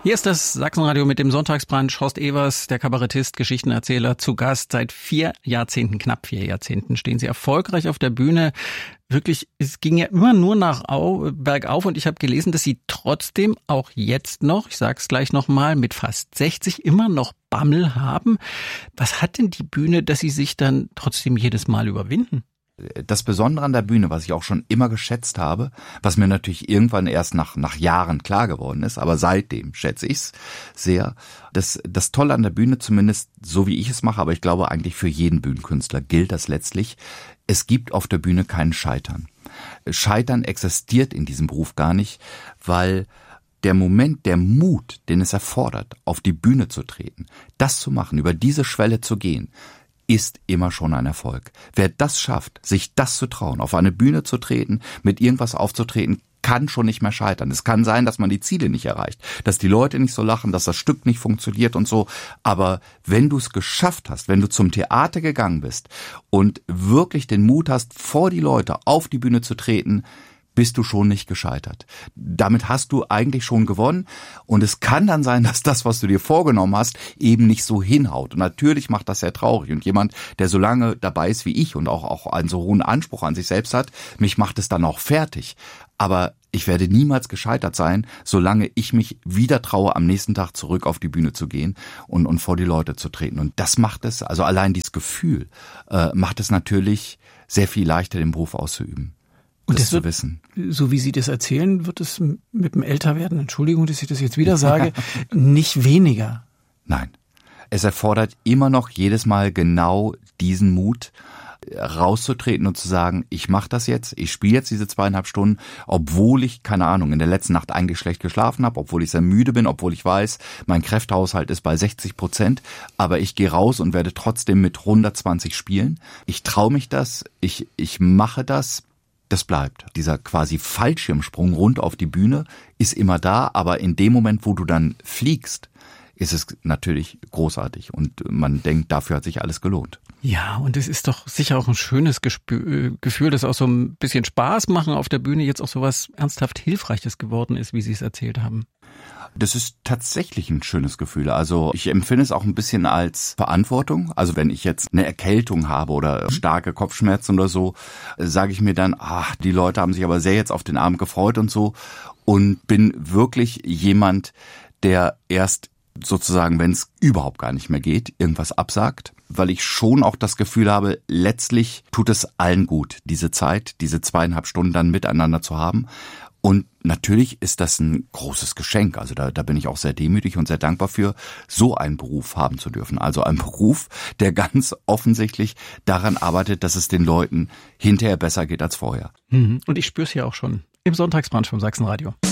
Hier ist das Sachsenradio mit dem Sonntagsbrunch. Horst Ewers, der Kabarettist, Geschichtenerzähler, zu Gast. Seit 4 Jahrzehnten, knapp 4 Jahrzehnten, stehen Sie erfolgreich auf der Bühne. Wirklich, es ging ja immer nur bergauf und ich habe gelesen, dass Sie trotzdem auch jetzt noch, ich sag's gleich nochmal, mit fast 60 immer noch Bammel haben. Was hat denn die Bühne, dass Sie sich dann trotzdem jedes Mal überwinden? Das Besondere an der Bühne, was ich auch schon immer geschätzt habe, was mir natürlich irgendwann erst nach Jahren klar geworden ist, aber seitdem schätze ich es sehr. Das Tolle an der Bühne, zumindest so wie ich es mache, aber ich glaube eigentlich für jeden Bühnenkünstler gilt das letztlich, es gibt auf der Bühne kein Scheitern. Scheitern existiert in diesem Beruf gar nicht, weil der Moment, der Mut, den es erfordert, auf die Bühne zu treten, das zu machen, über diese Schwelle zu gehen, ist immer schon ein Erfolg. Wer das schafft, sich das zu trauen, auf eine Bühne zu treten, mit irgendwas aufzutreten, kann schon nicht mehr scheitern. Es kann sein, dass man die Ziele nicht erreicht, dass die Leute nicht so lachen, dass das Stück nicht funktioniert und so. Aber wenn du es geschafft hast, wenn du zum Theater gegangen bist und wirklich den Mut hast, vor die Leute auf die Bühne zu treten, bist du schon nicht gescheitert. Damit hast du eigentlich schon gewonnen und es kann dann sein, dass das, was du dir vorgenommen hast, eben nicht so hinhaut. Und natürlich macht das sehr traurig und jemand, der so lange dabei ist wie ich und auch einen so hohen Anspruch an sich selbst hat, mich macht es dann auch fertig. Aber ich werde niemals gescheitert sein, solange ich mich wieder traue, am nächsten Tag zurück auf die Bühne zu gehen und vor die Leute zu treten. Und das macht es, also allein dieses Gefühl, macht es natürlich sehr viel leichter, den Beruf auszuüben. Und das zu wissen. So wie Sie das erzählen, wird es mit dem Älterwerden, Entschuldigung, dass ich das jetzt wieder sage, nicht weniger. Nein. Es erfordert immer noch jedes Mal genau diesen Mut, rauszutreten und zu sagen, ich mache das jetzt, ich spiele jetzt diese 2,5 Stunden, obwohl ich, keine Ahnung, in der letzten Nacht eigentlich schlecht geschlafen habe, obwohl ich sehr müde bin, obwohl ich weiß, mein Kräftehaushalt ist bei 60%, aber ich gehe raus und werde trotzdem mit 120 spielen. Ich traue mich das, ich mache das. Das bleibt. Dieser quasi Fallschirmsprung rund auf die Bühne ist immer da, aber in dem Moment, wo du dann fliegst, ist es natürlich großartig und man denkt, dafür hat sich alles gelohnt. Ja, und es ist doch sicher auch ein schönes Gefühl, dass auch so ein bisschen Spaß machen auf der Bühne jetzt auch so was ernsthaft Hilfreiches geworden ist, wie Sie es erzählt haben. Das ist tatsächlich ein schönes Gefühl. Also ich empfinde es auch ein bisschen als Verantwortung. Also wenn ich jetzt eine Erkältung habe oder starke Kopfschmerzen oder so, sage ich mir dann, die Leute haben sich aber sehr jetzt auf den Abend gefreut und so. Und bin wirklich jemand, der erst sozusagen, wenn es überhaupt gar nicht mehr geht, irgendwas absagt. Weil ich schon auch das Gefühl habe, letztlich tut es allen gut, diese Zeit, diese 2,5 Stunden dann miteinander zu haben. Und natürlich ist das ein großes Geschenk. Also da bin ich auch sehr demütig und sehr dankbar für, so einen Beruf haben zu dürfen. Also ein Beruf, der ganz offensichtlich daran arbeitet, dass es den Leuten hinterher besser geht als vorher. Und ich spüre es ja auch schon im Sonntagsbrunch vom Sachsenradio.